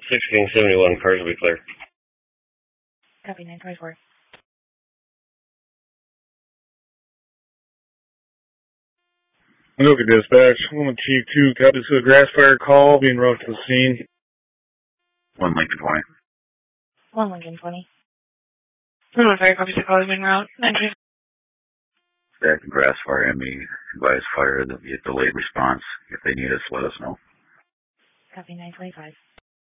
1671, cars will be clear. Copy, 924. Look at dispatch. I'm on Chief 2, copy to a grass fire call, being routed to the scene. 1 Lincoln 20. 1 Lincoln 20. 1 fire, copy to call, being route, 924. Back in grass fire, ME, advise fire, there'll be a delayed response. If they need us, let us know. Copy, 925.